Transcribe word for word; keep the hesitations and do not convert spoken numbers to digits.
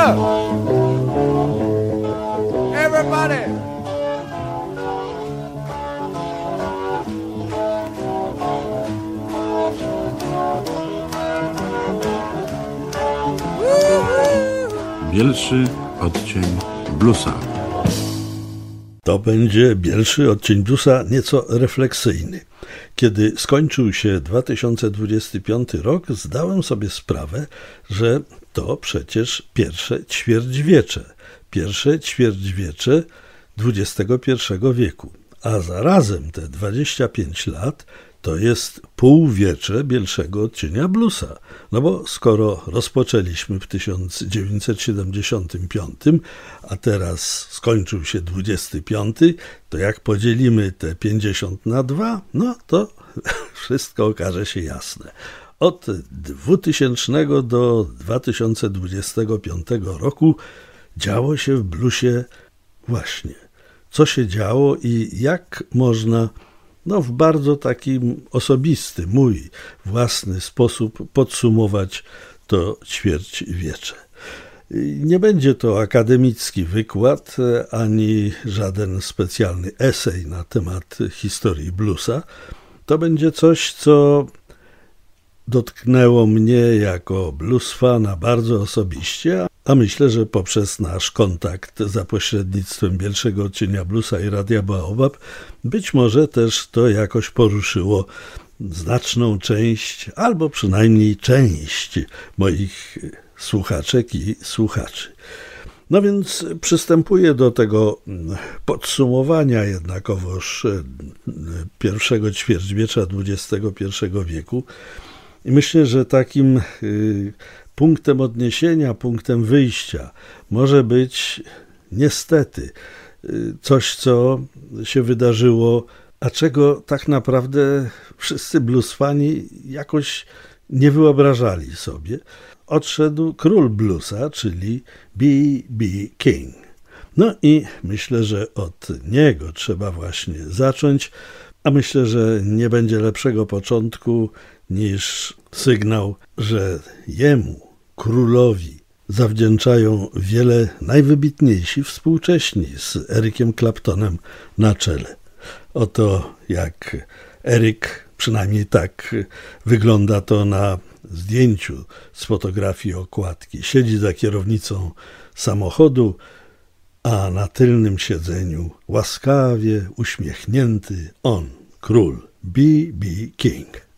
up! Everybody! Bielszy odcień bluesa. To będzie bielszy odcień bluesa, nieco refleksyjny. Kiedy skończył się dwa tysiące dwudziesty piąty rok, zdałem sobie sprawę, że to przecież pierwsze ćwierćwiecze. Pierwsze ćwierćwiecze dwudziestego pierwszego wieku. A zarazem te dwadzieścia pięć lat to jest półwiecze bielszego odcienia bluesa. No bo skoro rozpoczęliśmy w tysiąc dziewięćset siedemdziesiątym piątym, a teraz skończył się dwudziesty piąty, to jak podzielimy te pięćdziesiąt na dwa, no to wszystko okaże się jasne. Od dwutysięcznego do dwa tysiące dwudziestego piątego roku działo się w bluesie właśnie. Co się działo i jak można no, w bardzo takim osobisty, mój własny sposób podsumować to ćwierćwiecze. Nie będzie to akademicki wykład, ani żaden specjalny esej na temat historii bluesa. To będzie coś, co dotknęło mnie jako bluesfana bardzo osobiście, a myślę, że poprzez nasz kontakt za pośrednictwem Bielszego Odcienia Bluesa i Radia Baobab być może też to jakoś poruszyło znaczną część, albo przynajmniej część moich słuchaczek i słuchaczy. No więc przystępuję do tego podsumowania jednakowoż pierwszego ćwierćwiecza dwudziestego pierwszego wieku i myślę, że takim punktem odniesienia, punktem wyjścia może być niestety coś, co się wydarzyło, a czego tak naprawdę wszyscy bluesfani jakoś nie wyobrażali sobie. Odszedł król bluesa, czyli B B King. No i myślę, że od niego trzeba właśnie zacząć, a myślę, że nie będzie lepszego początku niż sygnał, że jemu, królowi, zawdzięczają wiele najwybitniejsi współcześni z Ericiem Claptonem na czele. Oto jak Eric, przynajmniej tak wygląda to na zdjęciu z fotografii okładki, siedzi za kierownicą samochodu, a na tylnym siedzeniu łaskawie uśmiechnięty on, król B B King.